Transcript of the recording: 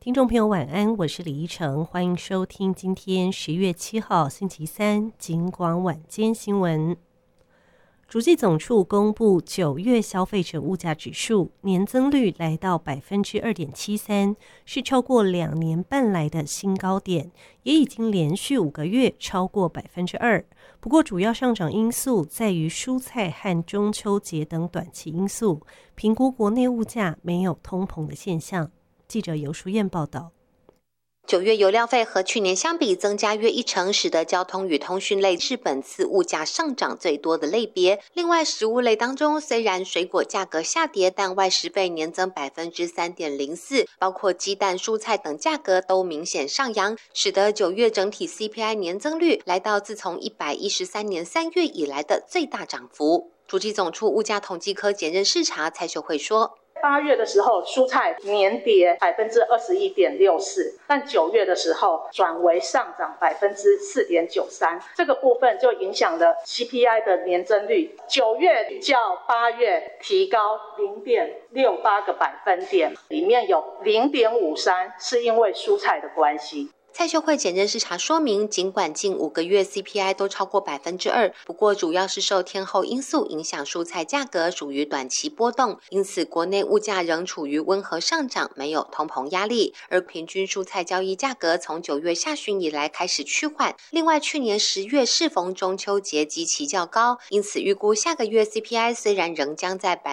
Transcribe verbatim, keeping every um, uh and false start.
听众朋友晚安，我是李依晨，欢迎收听今天十月七号星期三警广晚间新闻。主计总处公布九月消费者物价指数年增率来到 百分之二点七三， 是超过两年半来的新高点，也已经连续五个月超过 百分之二。 不过主要上涨因素在于蔬菜和中秋节等短期因素，评估国内物价没有通膨的现象。记者游淑燕报道。 九月油料费和去年相比增加约一成，使得交通与通讯类是本次物价上涨最多的类别。另外，食物类当中，虽然水果价格下跌，但外食费年增 百分之三点零四， 包括鸡蛋、蔬菜等价格都明显上扬，使得九月整体 C P I 年增率来到自从一百一十三年三月以来的最大涨幅。主计总处物价统计科检任视察蔡秀慧说， 八月的时候，蔬菜年跌 百分之二十一点六四， 但九月的时候转为上涨 百分之四点九三， 这个部分就影响了 C P I 的年增率。九月较八月提高 零点六八 个百分点，里面有 零点五三 是因为蔬菜的关系。 蔡秀慧检任视察说明，尽管近五个月 C P I 都超过 百分之二， 不过主要是受天候因素影响，蔬菜价格属于短期波动，因此国内物价仍处于温和上涨，没有通膨压力。而平均蔬菜交易价格从九月下旬以来开始趋缓。另外，去年十月适逢中秋节基期较高，因此预估下个月 C P I 虽然仍将在